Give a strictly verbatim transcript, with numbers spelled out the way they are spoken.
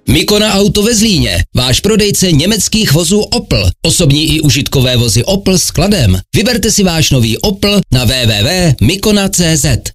Mikona Auto ve Zlíně, váš prodejce německých vozů Opel. Osobní i užitkové vozy Opel s skladem. Vyberte si váš nový Opel na w w w tečka mikona tečka c z.